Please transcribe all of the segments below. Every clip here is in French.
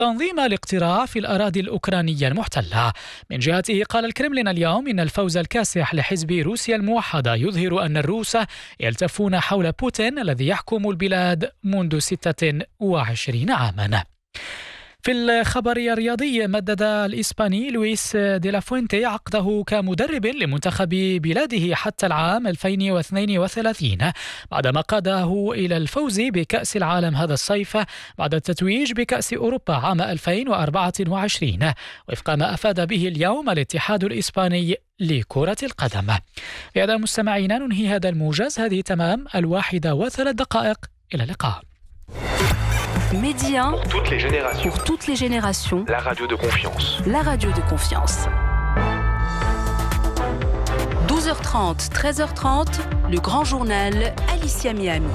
تنظيم الاقتراع في الأراضي الأوكرانية المحتلة. من جهته قال الكرملين اليوم إن الفوز الكاسح لحزب روسيا الموحدة يظهر أن الروس يلتفون حول بوتين الذي يحكم البلاد منذ 26 عاما. في الخبر الرياضي مدد الإسباني لويس دي لا فوينتي عقده كمدرب لمنتخب بلاده حتى العام 2032 بعدما قاده إلى الفوز بكأس العالم هذا الصيف بعد التتويج بكأس أوروبا عام 2024 وفق ما أفاد به اليوم الاتحاد الإسباني لكرة القدم. بهذا مستمعينا ننهي هذا الموجز، هذه تمام 1:03. إلى اللقاء. Média pour toutes les générations. La radio de confiance. La radio de confiance. 12h30, 13h30, le grand journal Alicia Miami.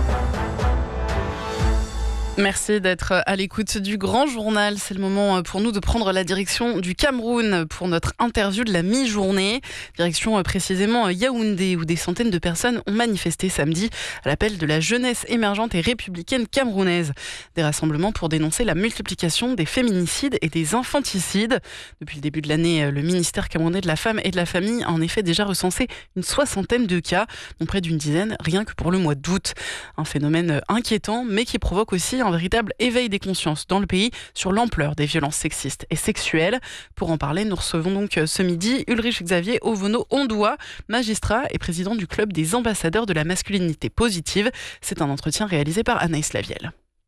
Merci d'être à l'écoute du grand journal. C'est le moment pour nous de prendre la direction du Cameroun pour notre interview de la mi-journée. Direction précisément Yaoundé, où des centaines de personnes ont manifesté samedi à l'appel de la jeunesse émergente et républicaine camerounaise. Des rassemblements pour dénoncer la multiplication des féminicides et des infanticides. Depuis le début de l'année, le ministère camerounais de la Femme et de la Famille a en effet déjà recensé une 60aine de cas, dont près d'une dizaine rien que pour le mois d'août. Un phénomène inquiétant, mais qui provoque aussi un véritable éveil des consciences dans le pays sur l'ampleur des violences sexistes et sexuelles. Pour en parler, nous recevons donc ce midi Ulrich Xavier Ovono-Ondoa, magistrat et président du club des ambassadeurs de la masculinité positive. C'est un entretien réalisé par Anaïs Lavielle.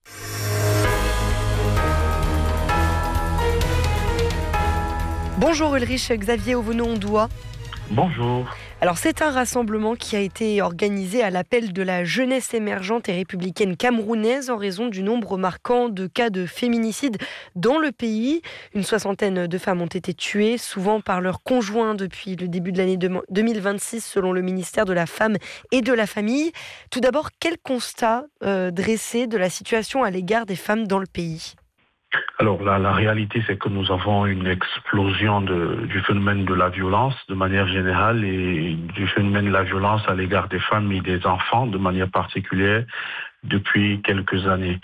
Bonjour Ulrich Xavier Ovono-Ondoa. Bonjour. Alors c'est un rassemblement qui a été organisé à l'appel de la jeunesse émergente et républicaine camerounaise en raison du nombre marquant de cas de féminicide dans le pays. Une 60aine de femmes ont été tuées, souvent par leurs conjoints depuis le début de l'année 2026 selon le ministère de la Femme et de la Famille. Tout d'abord, quel constat dressé de la situation à l'égard des femmes dans le pays ? Alors la réalité, c'est que nous avons une explosion du phénomène de la violence de manière générale et du phénomène de la violence à l'égard des femmes et des enfants de manière particulière depuis quelques années.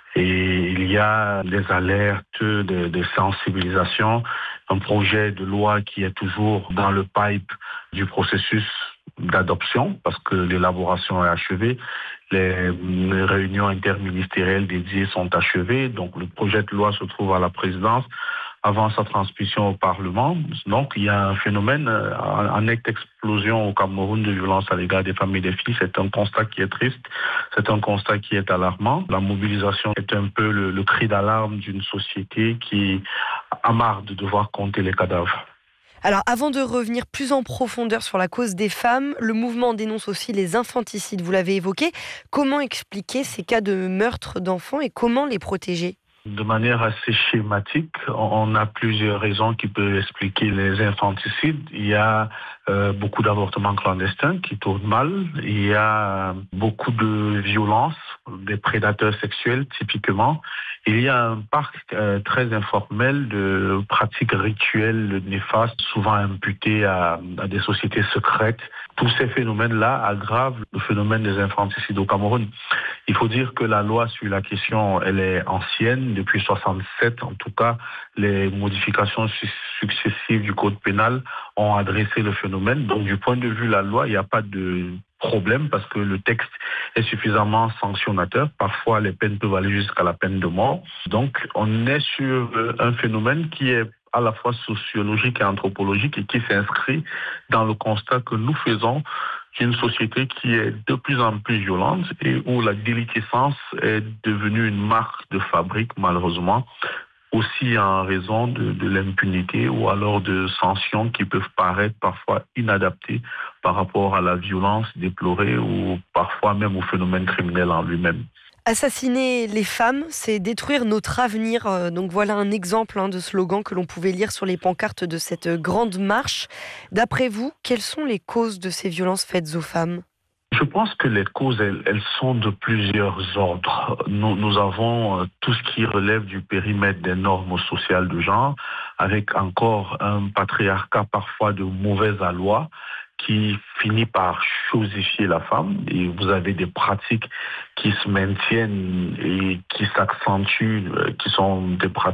Et il y a des alertes, des sensibilisations, un projet de loi qui est toujours dans le pipe du processus d'adoption parce que l'élaboration est achevée. Les réunions interministérielles dédiées sont achevées. Donc, le projet de loi se trouve à la présidence avant sa transmission au Parlement. Donc, il y a un phénomène en nette explosion au Cameroun de violence à l'égard des femmes et des filles. C'est un constat qui est triste. C'est un constat qui est alarmant. La mobilisation est un peu le cri d'alarme d'une société qui a marre de devoir compter les cadavres. Alors, avant de revenir plus en profondeur sur la cause des femmes, le mouvement dénonce aussi les infanticides, vous l'avez évoqué. Comment expliquer ces cas de meurtre d'enfants et comment les protéger ? De manière assez schématique, on a plusieurs raisons qui peuvent expliquer les infanticides. Il y a beaucoup d'avortements clandestins qui tournent mal. Il y a beaucoup de violences, des prédateurs sexuels typiquement. Il y a un parc très informel de pratiques rituelles néfastes, souvent imputées à des sociétés secrètes. Tous ces phénomènes-là aggravent le phénomène des infanticides au Cameroun. Il faut dire que la loi sur la question, elle est ancienne, depuis 67 en tout cas. Les modifications successives du code pénal ont adressé le phénomène. Donc du point de vue de la loi, il n'y a pas de problème parce que le texte est suffisamment sanctionnateur. Parfois, les peines peuvent aller jusqu'à la peine de mort. Donc on est sur un phénomène qui est à la fois sociologique et anthropologique et qui s'inscrit dans le constat que nous faisons d'une société qui est de plus en plus violente et où la déliquescence est devenue une marque de fabrique, malheureusement, aussi en raison de l'impunité ou alors de sanctions qui peuvent paraître parfois inadaptées par rapport à la violence déplorée ou parfois même au phénomène criminel en lui-même. Assassiner les femmes, c'est détruire notre avenir. Donc voilà un exemple de slogan que l'on pouvait lire sur les pancartes de cette grande marche. D'après vous, quelles sont les causes de ces violences faites aux femmes ? Je pense que les causes, elles sont de plusieurs ordres. Nous avons tout ce qui relève du périmètre des normes sociales de genre, avec encore un patriarcat parfois de mauvaise aloi qui finit par chosifier la femme. Et vous avez des pratiques qui se maintiennent et qui s'accentuent, qui sont des pratiques